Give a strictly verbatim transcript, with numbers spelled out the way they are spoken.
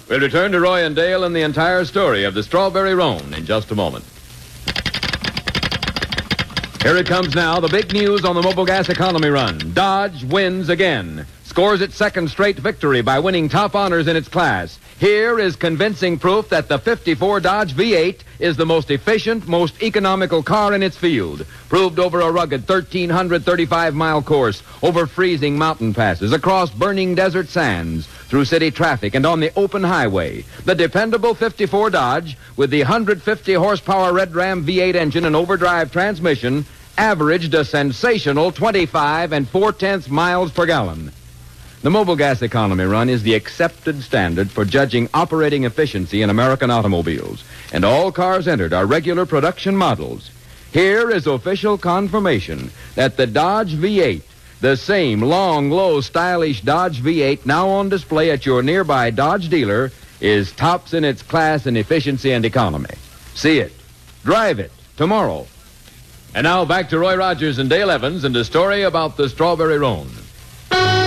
We'll return to Roy and Dale and the entire story of the Strawberry Roan in just a moment. Here it comes now, the big news on the Mobil Gas Economy Run. Dodge wins again. Scores its second straight victory by winning top honors in its class. Here is convincing proof that the fifty-four Dodge V eight is the most efficient, most economical car in its field. Proved over a rugged one thousand three hundred thirty-five mile course, over freezing mountain passes, across burning desert sands, through city traffic, and on the open highway. The dependable fifty-four Dodge, with the one hundred fifty horsepower Red Ram V eight engine and overdrive transmission, averaged a sensational twenty-five and four-tenths miles per gallon. The Mobil Gas Economy Run is the accepted standard for judging operating efficiency in American automobiles, and all cars entered are regular production models. Here is official confirmation that the Dodge V eight, the same long, low, stylish Dodge V eight now on display at your nearby Dodge dealer, is tops in its class in efficiency and economy. See it. Drive it tomorrow. And now back to Roy Rogers and Dale Evans and a story about the Strawberry Roan.